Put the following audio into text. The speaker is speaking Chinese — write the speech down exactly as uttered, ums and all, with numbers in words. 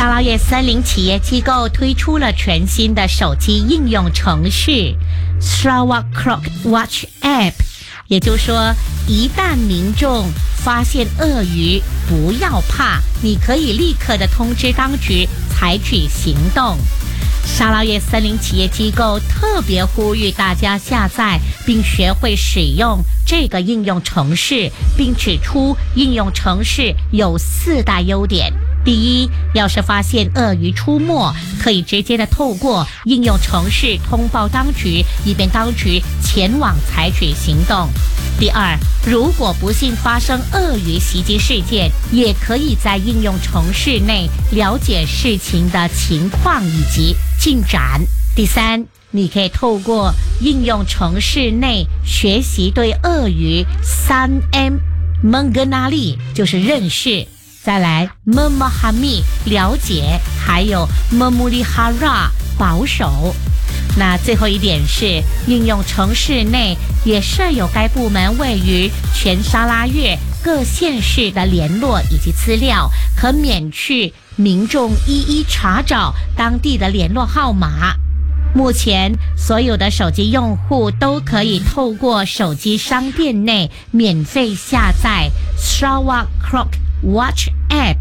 沙捞越森林企业机构推出了全新的手机应用程序 Sarawak Croc Watch App， 也就是说，一旦民众发现鳄鱼，不要怕，你可以立刻的通知当局采取行动。沙捞越森林企业机构特别呼吁大家下载并学会使用这个应用程式，并指出应用程式有四大优点。第一，要是发现鳄鱼出没，可以直接的透过应用程式通报当局，以便当局前往采取行动。第二，如果不幸发生鳄鱼袭击事件，也可以在应用程式内了解事情的情况以及进展。第三，你可以透过应用程式内学习对鳄鱼三 M mengenali 就是认识，再来 memahami 了解，还有 memelihara 保守。那最后一点是，应用程式内也设有该部门位于全沙拉越各县市的联络以及资料，可免去民众一一查找当地的联络号码。目前所有的手机用户都可以透过手机商店内免费下载 Sarawak Croc Watch App，